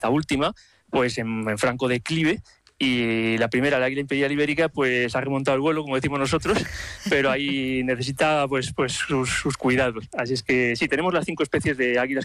esta última, pues en franco declive. Y la primera, la águila imperial ibérica, pues ha remontado el vuelo, como decimos nosotros, pero ahí necesita pues sus cuidados. Así es que sí, tenemos las 5 especies de águilas